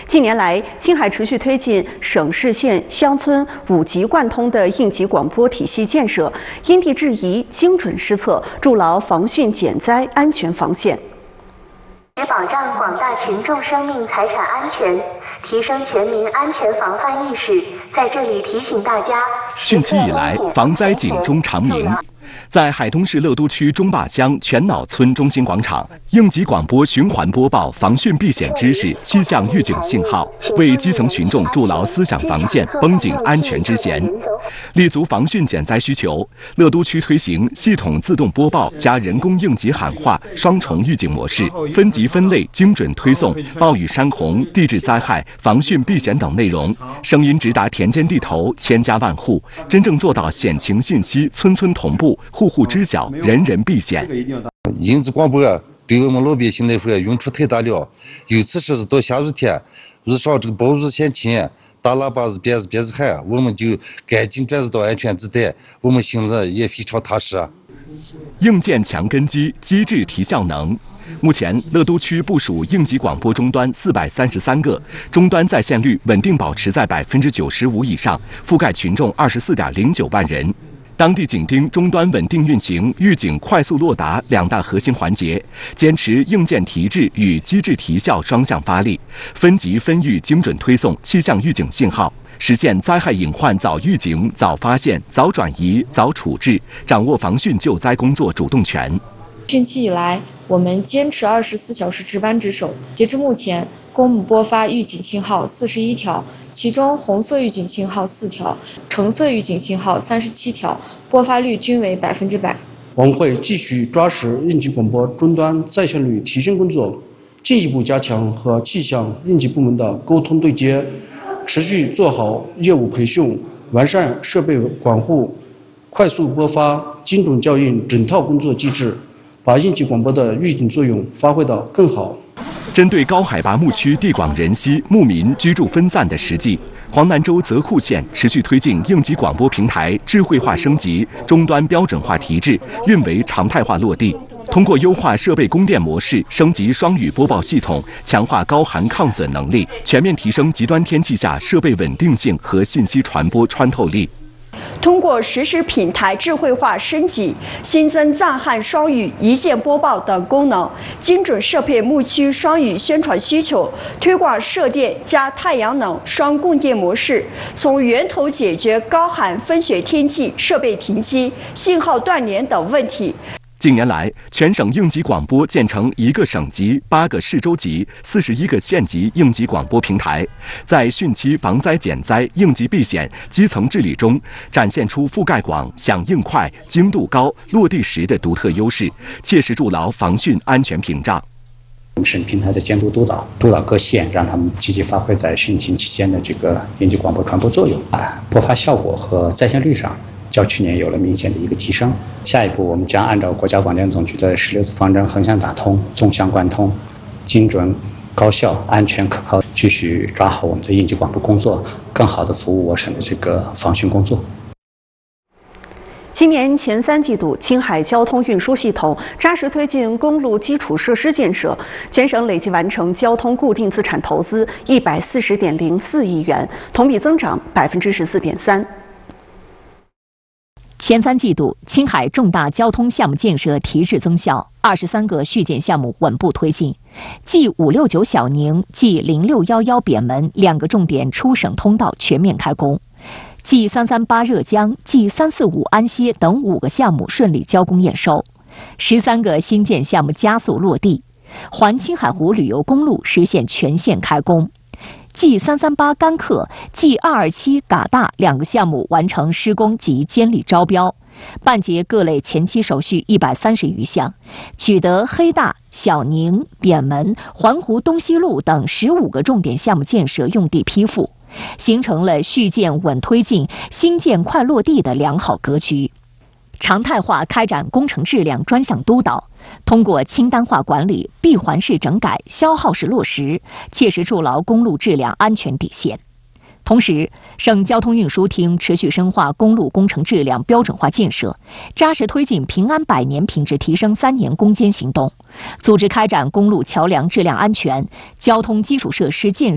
近年来，青海持续推进省市县乡村5级贯通的应急广播体系建设，因地制宜、精准施策，筑牢防汛减灾安全防线， 保障广大群众生命财产安全，提升全民安全防范意识。在这里提醒大家， 汛期以来，防灾警钟长鸣。在海东市乐都区中坝乡全脑村中心广场，应急广播循环播报防汛避险知识、气象预警信号，为基层群众筑牢思想防线、绷紧安全之弦。立足防汛减灾需求，乐都区推行系统自动播报加人工应急喊话双重预警模式，分级分类精准推送暴雨山洪、地质灾害、防汛避险等内容，声音直达田间地头、千家万户，真正做到险情信息村村同步、户户知晓、人人避险。 应急广播对我们老百姓来说用处太大了，尤其是到下雨天，遇上这个暴雨险情，大喇叭是别是喊，我们就赶紧转入到安全地带，我们心里也非常踏实。 硬件强根基，机制提效能。目前，乐都区部署应急广播终端433个，终端在线率稳定保持在95%以上，覆盖群众24.09万人。当地紧盯终端稳定运行、预警快速落达2大核心环节，坚持硬件提质与机制提效双向发力，分级分域精准推送气象预警信号，实现灾害隐患早预警、早发现、早转移、早处置，掌握防汛救灾工作主动权。 汛期以来，我们坚持24小时值班值守。截至目前，公募播发预警信号41条，其中红色预警信号4条，橙色预警信号37条，播发率均为100%。 我们会继续抓实应急广播终端在线率提升工作，进一步加强和气象应急部门的沟通对接，持续做好业务培训，完善设备管护、快速播发、精准校应整套工作机制，把应急广播的预警作用发挥得更好。 针对高海拔牧区地广人稀、牧民居住分散的实际，黄南州泽库县持续推进应急广播平台智慧化升级、终端标准化提质、运维常态化落地。通过优化设备供电模式、升级双语播报系统、强化高寒抗损能力，全面提升极端天气下设备稳定性和信息传播穿透力。 通过实施平台智慧化升级，新增藏汉双语一键播报等功能，精准适配牧区双语宣传需求，推广射电加太阳能双供电模式，从源头解决高寒风雪天气设备停机、信号断连等问题。 近年来，全省应急广播建成1个省级、8个市州级、41个县级应急广播平台，在汛期防灾减灾、应急避险、基层治理中，展现出覆盖广、响应快、精度高、落地实的独特优势，切实筑牢防汛安全屏障。 我们省平台的监督督导各县，让他们积极发挥在汛情期间的这个应急广播传播作用播发效果和在线率上较去年有了明显的一个提升。下一步，我们将按照国家广电总局的16字方针，横向打通、纵向贯通，精准、高效、安全、可靠，继续抓好我们的应急广播工作，更好地服务我省的这个防汛工作。 今年前3季度，青海交通运输系统扎实推进公路基础设施建设，全省累计完成交通固定资产投资140.04亿元，同比增长14.3%。 前3季度，青海重大交通项目建设提质增效，23个续建项目稳步推进。G569小宁、G0611扁门2个重点出省通道全面开工，G338热江、G345安歇等5个项目顺利交工验收，13个新建项目加速落地。环青海湖旅游公路实现全线开工。G338甘克、G227嘎大2个项目完成施工及监理招标，办结各类前期手续130余项，取得黑大、小宁、扁门、环湖东西路等15个重点项目建设用地批复，形成了续建稳推进、新建快落地的良好格局。常态化开展工程质量专项督导，通过清单化管理、闭环式整改、消耗式落实，切实筑牢公路质量安全底线。同时，省交通运输厅持续深化公路工程质量标准化建设，扎实推进平安100年品质提升3年攻坚行动，组织开展公路桥梁质量安全、交通基础设施建设